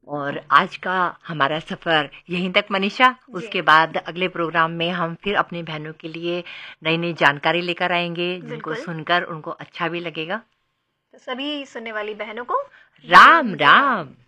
और आज का हमारा सफ़र यहीं तक मनीषा। जी उसके बाद अगले प्रोग्राम में हम फिर अपनी बहनों के लिए नई नई जानकारी लेकर आएंगे, जिनको बिल्कुल। सुनकर उनको अच्छा भी लगेगा। तो सभी सुनने वाली बहनों को राम राम राम। राम।